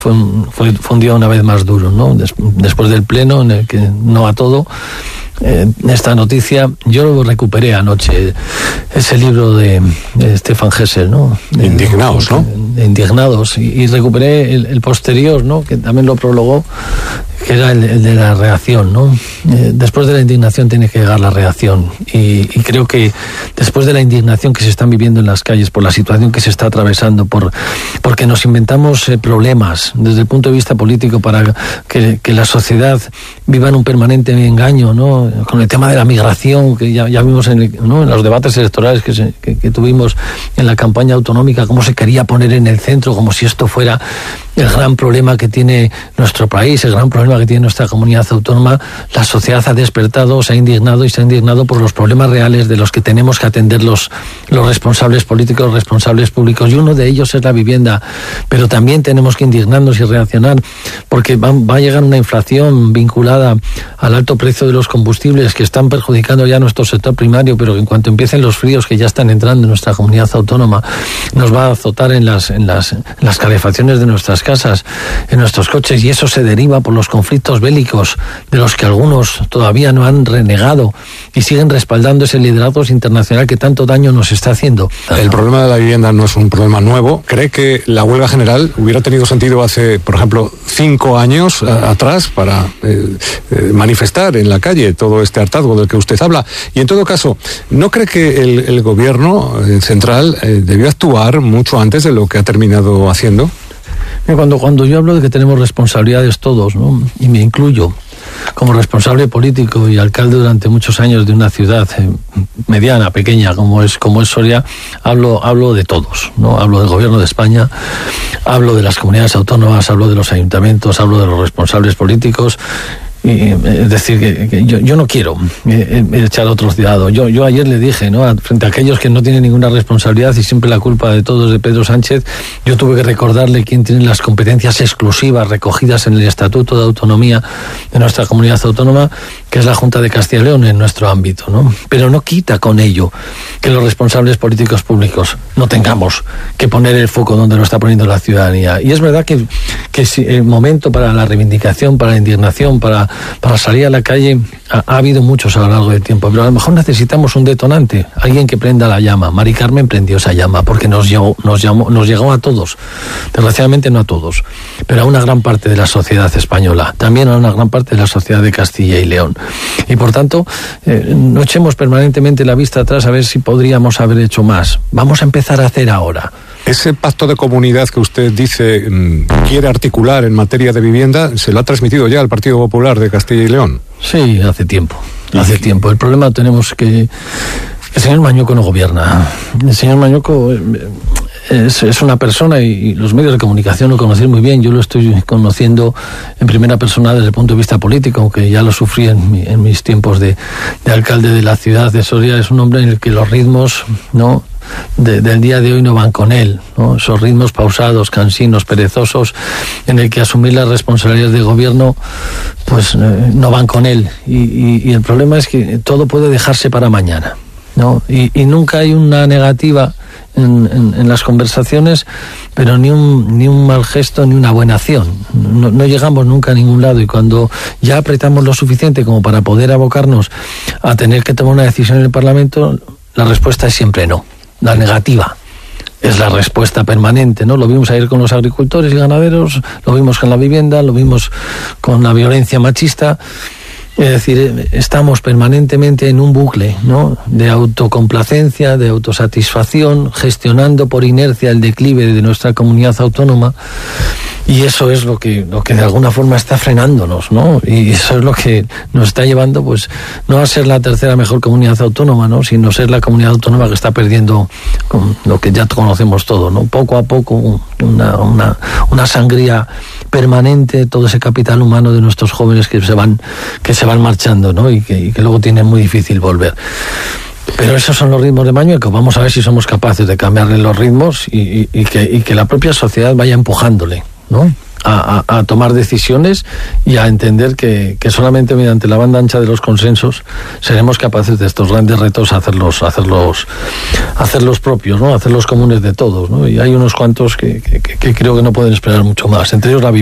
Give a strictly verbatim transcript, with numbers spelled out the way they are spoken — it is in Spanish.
Fue un, fue, fue un día una vez más duro, ¿no? Des, después del pleno, en el que no a todo, eh, esta noticia, yo lo recuperé anoche, ese libro de, de Stefan Hessel, ¿no? Indignados, ¿no? De Indignados, y, y recuperé el, el posterior, ¿no? Que también lo prologó, que era el, el de la reacción, ¿no? Eh, después de la indignación tiene que llegar la reacción, y, y creo que después de la indignación que se están viviendo en las calles por la situación que se está atravesando, por porque nos inventamos eh, problemas desde el punto de vista político para que, que la sociedad viva en un permanente engaño, ¿no? Con el tema de la migración, que ya, ya vimos en, el, ¿no? en los debates electorales que, se, que, que tuvimos en la campaña autonómica, cómo se quería poner en el centro, como si esto fuera el gran problema que tiene nuestro país, el gran problema que tiene nuestra comunidad autónoma. La sociedad ha despertado, se ha indignado y se ha indignado por los problemas reales de los que tenemos que atender los, los responsables políticos, los responsables públicos, y uno de ellos es la vivienda. Pero también tenemos que indignarnos y reaccionar, porque va, va a llegar una inflación vinculada al alto precio de los combustibles que están perjudicando ya nuestro sector primario, pero que en cuanto empiecen los fríos que ya están entrando en nuestra comunidad autónoma, nos va a azotar en las, en las, en las calefacciones de nuestras casas, en nuestros coches, y eso se deriva por los conflictos bélicos de los que algunos todavía no han renegado y siguen respaldando ese liderazgo internacional que tanto daño nos está haciendo. El problema de la vivienda no es un problema nuevo. ¿Cree que la huelga general hubiera tenido sentido hace, por ejemplo, cinco años a, atrás para eh, eh, manifestar en la calle todo este hartazgo del que usted habla? Y en todo caso, ¿no cree que el, el gobierno eh, central eh, debió actuar mucho antes de lo que ha terminado haciendo? Cuando, cuando yo hablo de que tenemos responsabilidades todos, ¿no? Y me incluyo como responsable político y alcalde durante muchos años de una ciudad eh, mediana, pequeña, como es como es Soria, hablo hablo de todos, ¿no? Hablo del gobierno de España, hablo de las comunidades autónomas, hablo de los ayuntamientos, hablo de los responsables políticos. Y, es decir, que, que yo, yo no quiero eh, echar a otros de lado. Yo, yo ayer le dije, ¿no? Frente a aquellos que no tienen ninguna responsabilidad y siempre la culpa de todos de Pedro Sánchez, yo tuve que recordarle quién tiene las competencias exclusivas recogidas en el Estatuto de Autonomía de nuestra comunidad autónoma, que es la Junta de Castilla y León en nuestro ámbito, ¿no? Pero no quita con ello que los responsables políticos públicos no tengamos que poner el foco donde lo está poniendo la ciudadanía. Y es verdad que, que si el momento para la reivindicación, para la indignación, para Para salir a la calle ha, ha habido muchos a lo largo del tiempo, pero a lo mejor necesitamos un detonante, alguien que prenda la llama. Mari Carmen prendió esa llama porque nos llegó, nos llamó, nos llegó a todos, desgraciadamente no a todos, pero a una gran parte de la sociedad española, también a una gran parte de la sociedad de Castilla y León. Y por tanto, eh, no echemos permanentemente la vista atrás a ver si podríamos haber hecho más. Vamos a empezar a hacer ahora. Ese pacto de comunidad que usted dice mmm, quiere articular en materia de vivienda, ¿se lo ha transmitido ya al Partido Popular de Castilla y León? Sí, hace tiempo, hace tiempo. El problema tenemos que... El señor Mañueco no gobierna. El señor Mañueco es, es una persona, y los medios de comunicación lo conocen muy bien. Yo lo estoy conociendo en primera persona desde el punto de vista político, aunque ya lo sufrí en, mi, en mis tiempos de, de alcalde de la ciudad de Soria. Es un hombre en el que los ritmos, ¿no?, De, del día de hoy no van con él, ¿no? Esos ritmos pausados, cansinos, perezosos, en el que asumir las responsabilidades de gobierno pues eh, no van con él, y, y, y el problema es que todo puede dejarse para mañana, ¿no? Y, y nunca hay una negativa en, en, en las conversaciones, pero ni un, ni un mal gesto ni una buena acción. No, no llegamos nunca a ningún lado, y cuando ya apretamos lo suficiente como para poder abocarnos a tener que tomar una decisión en el Parlamento, la respuesta es siempre no. La negativa es la respuesta permanente, ¿no? Lo vimos ayer con los agricultores y ganaderos, lo vimos con la vivienda, lo vimos con la violencia machista. Es decir, estamos permanentemente en un bucle, ¿no?, de autocomplacencia, de autosatisfacción, gestionando por inercia el declive de nuestra comunidad autónoma, y eso es lo que lo que de alguna forma está frenándonos, ¿no? Y eso es lo que nos está llevando, pues, no a ser la tercera mejor comunidad autónoma, ¿no?, sino ser la comunidad autónoma que está perdiendo con lo que ya conocemos todo, ¿no? Poco a poco, una, una, una sangría permanente, todo ese capital humano de nuestros jóvenes que se van que se van marchando, ¿no? Y que, y que luego tienen muy difícil volver. Pero esos son los ritmos de Mañueco. Vamos a ver si somos capaces de cambiarle los ritmos y, y, y, que, y que la propia sociedad vaya empujándole, ¿no?, a a, a, a tomar decisiones y a entender que, que solamente mediante la banda ancha de los consensos seremos capaces de estos grandes retos hacerlos, hacerlos, hacerlos propios, ¿no? Hacerlos comunes de todos, ¿no? Y hay unos cuantos que, que, que creo que no pueden esperar mucho más, entre ellos la